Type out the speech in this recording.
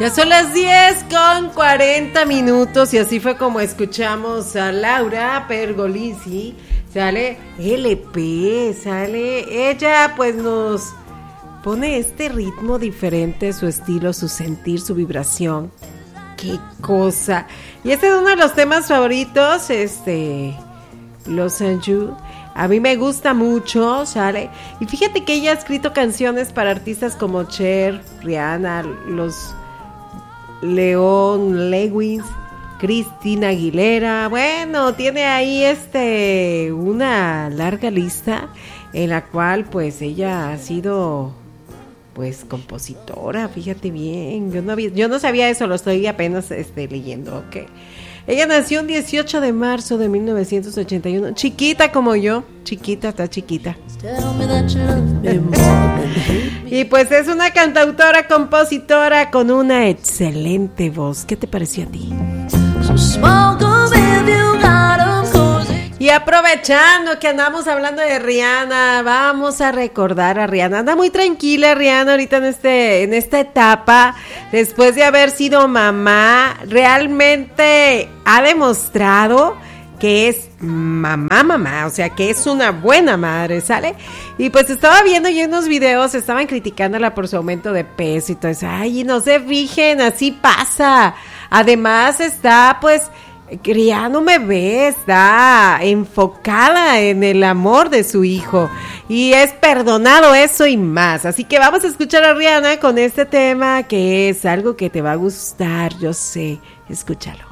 Ya son las 10:40 y así fue como escuchamos a Laura Pergolisi. Sale LP, ella pues nos pone este ritmo diferente, su estilo, su sentir, su vibración. Qué cosa. Y este es uno de los temas favoritos, Los Anjou. A mí me gusta mucho, ¿sale? Y fíjate que ella ha escrito canciones para artistas como Cher, Rihanna, los Leon Lewis, Cristina Aguilera. Bueno, tiene ahí una larga lista en la cual pues ella ha sido pues compositora, fíjate bien. Yo no sabía eso, lo estoy apenas leyendo, ¿ok? Ella nació el 18 de marzo de 1981, chiquita como yo, está chiquita. Y pues es una cantautora, compositora con una excelente voz. ¿Qué te pareció a ti? Y aprovechando que andamos hablando de Rihanna, vamos a recordar a Rihanna. Anda muy tranquila Rihanna ahorita en esta etapa, después de haber sido mamá. Realmente ha demostrado que es mamá, o sea, que es una buena madre, ¿sale? Y pues estaba viendo yo unos videos, estaban criticándola por su aumento de peso y todo eso. Ay, no se fijen, así pasa. Además está, pues, criando un bebé, está enfocada en el amor de su hijo y es perdonado eso y más. Así que vamos a escuchar a Rihanna con este tema que es algo que te va a gustar, yo sé. Escúchalo.